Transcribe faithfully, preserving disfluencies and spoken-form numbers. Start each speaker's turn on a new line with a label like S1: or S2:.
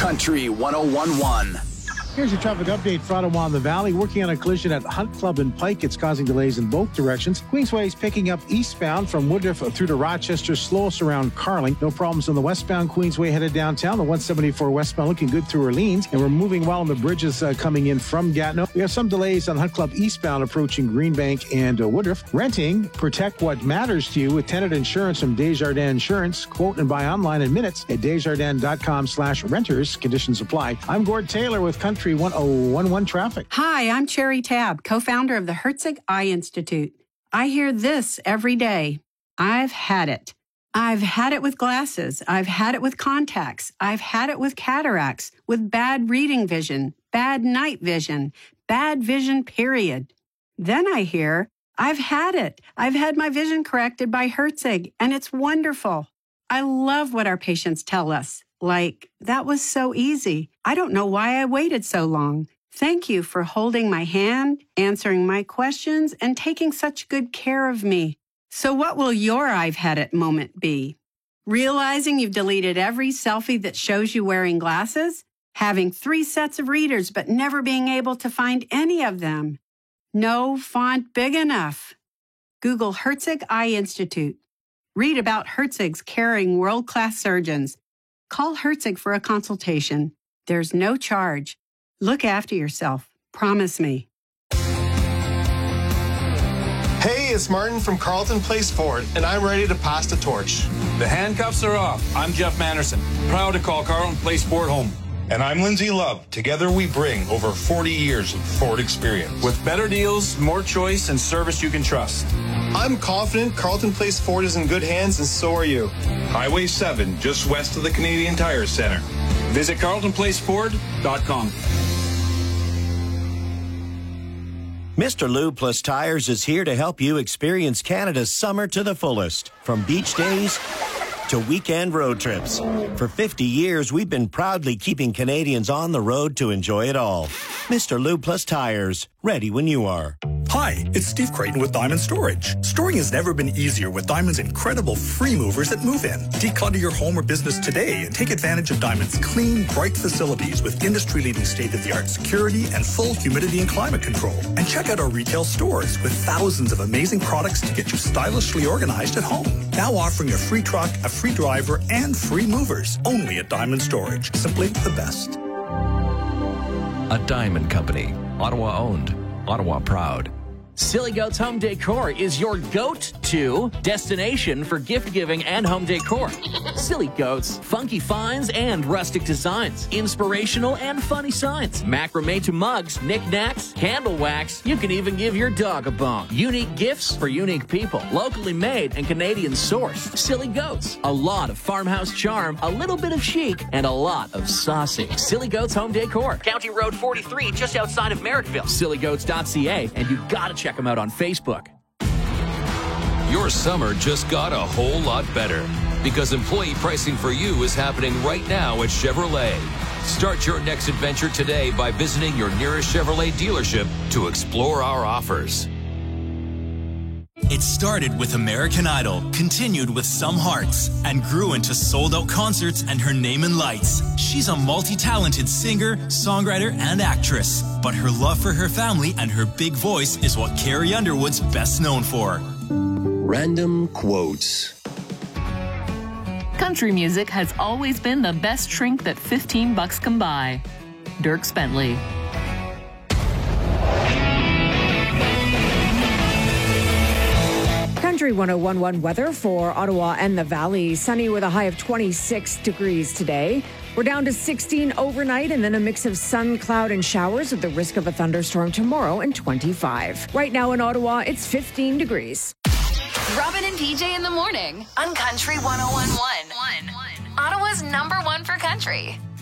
S1: Country one oh one point one.
S2: Here's your traffic update for Ottawa and the Valley. Working on a collision at Hunt Club and Pike. It's causing delays in both directions. Queensway is picking up eastbound from Woodruff through to Rochester. Slowest around Carling. No problems on the westbound Queensway headed downtown. The one seventy-four westbound looking good through Orleans. And we're moving well on the bridges uh, coming in from Gatineau. We have some delays on Hunt Club eastbound approaching Greenbank and uh, Woodruff. Renting, protect what matters to you with tenant insurance from Desjardins Insurance. Quote and buy online in minutes at desjardins.com slash renters. Conditions apply. I'm Gord Taylor with Country one oh one one Traffic.
S3: Hi, I'm Cherry Tabb, co-founder of the Herzig Eye Institute. I hear this every day. I've had it. I've had it with glasses. I've had it with contacts. I've had it with cataracts, with bad reading vision, bad night vision, bad vision, period. Then I hear, I've had it. I've had my vision corrected by Herzig, and it's wonderful. I love what our patients tell us. Like, that was so easy. I don't know why I waited so long. Thank you for holding my hand, answering my questions, and taking such good care of me. So what will your I've had it moment be? Realizing you've deleted every selfie that shows you wearing glasses? Having three sets of readers but never being able to find any of them? No font big enough? Google Herzig Eye Institute. Read about Herzig's caring world-class surgeons. Call Herzig for a consultation. There's no charge. Look after yourself. Promise me.
S4: Hey, it's Martin from Carleton Place Ford, and I'm ready to pass the torch.
S5: The handcuffs are off. I'm Jeff Manderson, proud to call Carleton Place Ford home.
S6: And I'm Lindsay Love. Together we bring over forty years of Ford experience.
S5: With better deals, more choice, and service you can trust.
S4: I'm confident Carleton Place Ford is in good hands, and so are you.
S6: Highway seven, just west of the Canadian Tire Center.
S5: Visit carleton place ford dot com.
S7: Mister Lube Plus Tires is here to help you experience Canada's summer to the fullest. From beach days to weekend road trips. For fifty years, we've been proudly keeping Canadians on the road to enjoy it all. Mister Lube Plus Tires, ready when you are.
S8: Hi, it's Steve Creighton with Diamond Storage. Storing has never been easier with Diamond's incredible free movers that move in. Declutter your home or business today and take advantage of Diamond's clean, bright facilities with industry-leading state-of-the-art security and full humidity and climate control. And check out our retail stores with thousands of amazing products to get you stylishly organized at home. Now offering a free truck, a free driver, and free movers. Only at Diamond Storage. Simply the best.
S9: A Diamond Company. Ottawa owned. Ottawa proud.
S10: Silly Goats Home Decor is your go-to destination for gift giving and home decor. Silly Goats, funky finds and rustic designs, inspirational and funny signs, macrame to mugs, knickknacks, candle wax. You can even give your dog a bone. Unique gifts for unique people, locally made and Canadian sourced. Silly Goats, a lot of farmhouse charm, a little bit of chic, and a lot of saucy. Silly Goats Home Decor, County Road forty-three, just outside of Merrickville. silly goats dot c a, and you gotta check them out on Facebook.
S9: Your summer just got a whole lot better because employee pricing for you is happening right now at Chevrolet. Start your next adventure today by visiting your nearest Chevrolet dealership to explore our offers.
S11: It started with American Idol, continued with Some Hearts, and grew into sold-out concerts and her name in lights. She's a multi-talented singer, songwriter, and actress. But her love for her family and her big voice is what Carrie Underwood's best known for.
S12: Random quotes.
S13: Country music has always been the best shrink that fifteen bucks can buy. Dierks Bentley.
S14: Country one oh one point one weather for Ottawa and the Valley. Sunny with a high of twenty-six degrees today. We're down to sixteen overnight and then a mix of sun, cloud, and showers with the risk of a thunderstorm tomorrow and twenty-five. Right now in Ottawa, it's fifteen degrees.
S15: Robin and P J in the morning on Country one oh one point one. Ottawa's number one for country.